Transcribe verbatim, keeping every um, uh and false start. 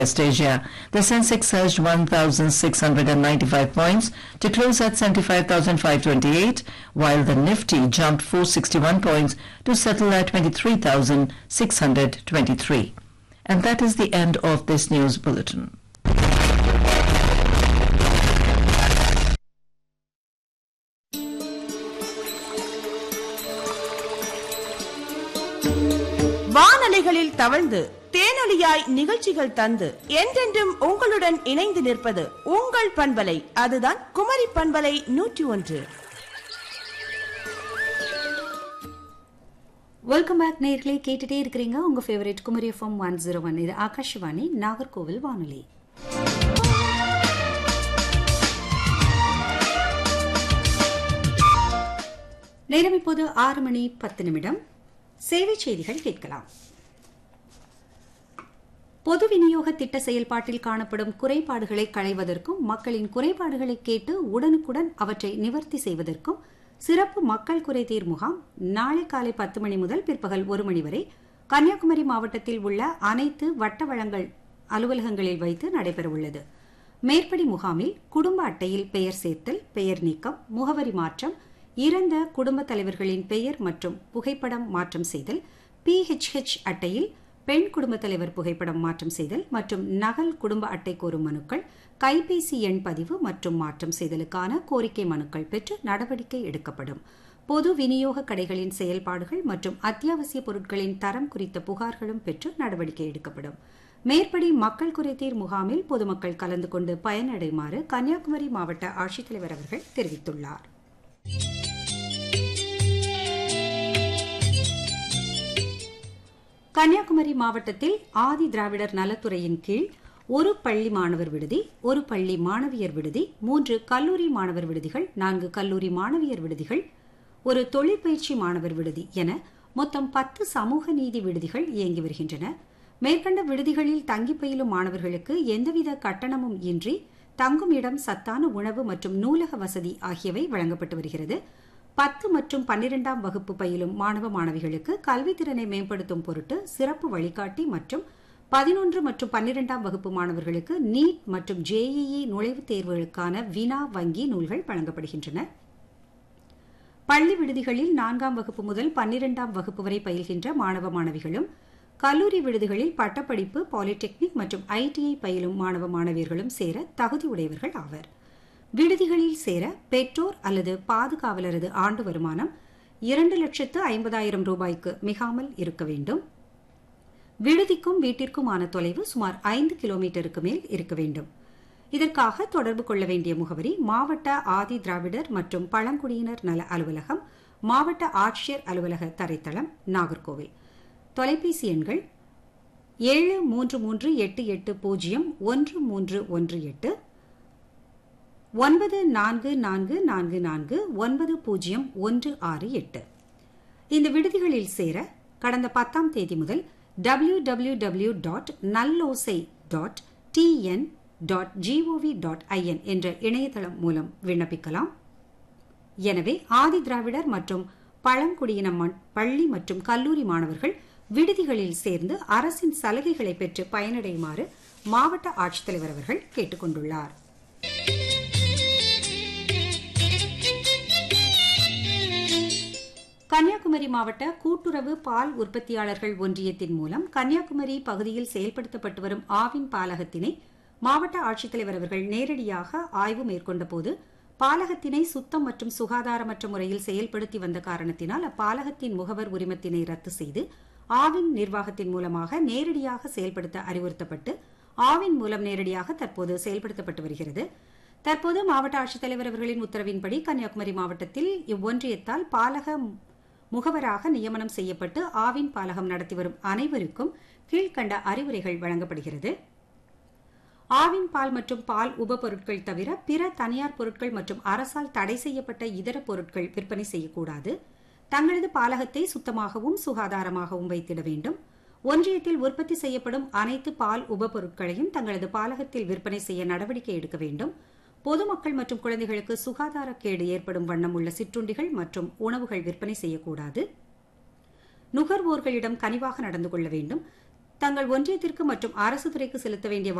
West Asia. The Sensex surged one thousand six hundred ninety-five points to close at seventy-five thousand five hundred twenty-eight, while the Nifty jumped four hundred sixty-one points to settle at twenty-three thousand six hundred twenty-three. And that is the end of this news bulletin. வானலைகளில் தவழ்ந்து தேனொலியாய் நிகழ்ச்சிகள் தந்து என்றென்றும் உங்களுடன் இணைந்து நிற்பது உங்கள் பண்பலை, அதுதான் குமரி பண்பலை நூற்றி ஒன்று. வெல்கம் பேக் நேயர்களே, கேட்டுட்டே இருக்கிறீங்க உங்க favourite Kumari FM one zero one. இது ஆகாஷவாணி நாகர்கோவில் வானொலி. நேரம் இப்போது ஆறு மணி பத்து நிமிடம். சேவை செய்திகள் கேட்கலாம். பொது விநியோக திட்ட செயல்பாட்டில் காணப்படும் குறைபாடுகளை களைவதற்கும் மக்களின் குறைபாடுகளை கேட்டு உடனுக்குடன் அவற்றை நிவர்த்தி செய்வதற்கும் சிறப்பு மக்கள் குறைதீர் முகாம் நாளை காலை பத்து மணி முதல் பிற்பகல் ஒரு மணி வரை கன்னியாகுமரி மாவட்டத்தில் உள்ள அனைத்து வட்ட வழங்கல் அலுவலகங்களில் வைத்து நடைபெறவுள்ளது. மேற்படி முகாமில் குடும்ப அட்டையில் பெயர் சேர்த்தல், பெயர் நீக்கம், முகவரி மாற்றம், இறந்த குடும்ப தலைவர்களின் பெயர் மற்றும் புகைப்படம் மாற்றம் செய்தல், பிஹெச்ஹெச் அட்டையில் பெண் குடும்ப தலைவர் புகைப்படம் மாற்றம் செய்தல் மற்றும் நகல் குடும்ப அட்டை கோரும் மனுக்கள், கைபேசி எண் பதிவு மற்றும் மாற்றம் செய்தலுக்கான கோரிக்கை மனுக்கள் பெற்று நடவடிக்கை எடுக்கப்படும். பொது விநியோக கடைகளின் செயல்பாடுகள் மற்றும் அத்தியாவசிய பொருட்களின் தரம் குறித்த புகார்களும் பெற்று நடவடிக்கை எடுக்கப்படும். மேற்படி மக்கள் குறைதீர் முகாமில் பொதுமக்கள் கலந்து கொண்டு பயனடையுமாறு கன்னியாகுமரி மாவட்ட ஆட்சித்தலைவர் அவர்கள் தெரிவித்துள்ளார். கன்னியாகுமரி மாவட்டத்தில் ஆதி திராவிடர் நலத்துறையின் கீழ் ஒரு பள்ளி மாணவர் விடுதி, ஒரு பள்ளி மாணவியர் விடுதி, மூன்று கல்லூரி மாணவர் விடுதிகள், நான்கு கல்லூரி மாணவியர் விடுதிகள், ஒரு தொழிற்பயிற்சி மாணவர் விடுதி என மொத்தம் பத்து சமூக நீதி விடுதிகள் இயங்கி வருகின்றன. மேற்கண்ட விடுதிகளில் தங்கி பயிலும் மாணவர்களுக்கு எந்தவித கட்டணமும் இன்றி தங்கும் இடம், சத்தான உணவு மற்றும் நூலக வசதி ஆகியவை வழங்கப்பட்டு வருகிறது. பத்து மற்றும் பன்னிரெண்டாம் வகுப்பு பயிலும் மாணவ மாணவிகளுக்கு கல்வித்திறனை மேம்படுத்தும் பொருட்டு சிறப்பு வழிகாட்டி மற்றும் பதினொன்று மற்றும் பன்னிரெண்டாம் வகுப்பு மாணவர்களுக்கு நீட் மற்றும் ஜேஇஇ நுழைவுத் தேர்வுகளுக்கான வினா வங்கி நூல்கள் வழங்கப்படுகின்றன. பள்ளி விடுதிகளில் நான்காம் வகுப்பு முதல் பன்னிரெண்டாம் வகுப்பு வரை பயில்கின்ற மாணவ மாணவிகளும், கல்லூரி விடுதிகளில் பட்டப்படிப்பு, பாலிடெக்னிக் மற்றும் ஐடிஐ பயிலும் மாணவ மாணவியர்களும் சேர தகுதியுடையவர்கள் ஆவர். விடுதிகளில் சேர பெற்றோர் அல்லது பாதுகாவலரது ஆண்டு வருமானம் இரண்டு லட்சத்து ஐம்பதாயிரம் ரூபாய்க்கு மிகாமல் இருக்க வேண்டும். விடுதிக்கும் வீட்டிற்குமான தொலைவு சுமார் ஐந்து கிலோமீட்டருக்கு மேல் இருக்க வேண்டும். இதற்காக தொடர்பு கொள்ள வேண்டிய முகவரி மாவட்ட ஆதி திராவிடர் மற்றும் பழங்குடியினர் நல அலுவலகம், மாவட்ட ஆட்சியர் அலுவலக தரைத்தளம், நாகர்கோவில். தொலைபேசி எண்கள் ஏழு மூன்று மூன்று எட்டு எட்டு பூஜ்ஜியம் ஒன்று மூன்று ஒன்று எட்டு, ஒன்பது நான்கு நான்கு நான்கு நான்கு ஒன்பது பூஜ்ஜியம் ஒன்று ஆறு எட்டு. இந்த விடுதிகளில் சேர கடந்த பத்தாம் தேதி முதல் W W W dot நல்லோசை dot TN dot gov dot IN என்ற இணையதளம் மூலம் விண்ணப்பிக்கலாம். எனவே ஆதி திராவிடர் மற்றும் பழங்குடியின பள்ளி மற்றும் கல்லூரி மாணவர்கள் விடுதிகளில் சேர்ந்து அரசின் சலுகைகளை பெற்று பயனடையுமாறு மாவட்ட ஆட்சித்தலைவர் அவர்கள் கேட்டுக் கொண்டுள்ளார். கன்னியாகுமரி மாவட்ட கூட்டுறவு பால் உற்பத்தியாளர்கள் ஒன்றியத்தின் மூலம் கன்னியாகுமரி பகுதியில் செயல்படுத்தப்பட்டு வரும் ஆவின் பாலகத்தினை மாவட்ட ஆட்சித்தலைவர் அவர்கள் நேரடியாக ஆய்வு மேற்கொண்ட போது பாலகத்தினை சுத்தம் மற்றும் சுகாதாரமற்ற முறையில் செயல்படுத்தி வந்த காரணத்தினால் அப்பாலகத்தின் முகவர் உரிமத்தினை ரத்து செய்து ஆவின் நிர்வாகத்தின் மூலமாக நேரடியாக செயல்படுத்த அறிவுறுத்தப்பட்டு ஆவின் மூலம் நேரடியாக தற்போது செயல்படுத்தப்பட்டு வருகிறது. தற்போது மாவட்ட ஆட்சித்தலைவர் அவர்களின் உத்தரவின்படி கன்னியாகுமரி மாவட்டத்தில் இவ்வொன்றியத்தால் பாலக முகவராக நியமனம் செய்யப்பட்டு ஆவின் பாலகம் நடத்தி வரும் அனைவருக்கும் கீழ்கண்ட அறிவுரைகள் வழங்கப்படுகிறது. ஆவின் பால் மற்றும் பால் உப பொருட்கள் தவிர பிற தனியார் பொருட்கள் மற்றும் அரசால் தடை செய்யப்பட்ட இதர பொருட்கள் விற்பனை செய்யக்கூடாது. தங்களது பாலகத்தை சுத்தமாகவும் சுகாதாரமாகவும் வைத்திட வேண்டும். ஒன்றியத்தில் உற்பத்தி செய்யப்படும் அனைத்து பால் உப பொருட்களையும் தங்களது பாலகத்தில் விற்பனை செய்ய நடவடிக்கை எடுக்க வேண்டும். பொதுமக்கள் மற்றும் குழந்தைகளுக்கு சுகாதாரக்கேடு ஏற்படும் வண்ணம் உள்ள சிற்றுண்டிகள் மற்றும் உணவுகள் விற்பனை செய்யக்கூடாது. நுகர்வோர்களிடம் கனிவாக நடந்து கொள்ள வேண்டும். தங்கள் ஒன்றியத்திற்கு மற்றும் அரசு துறைக்கு செலுத்த வேண்டிய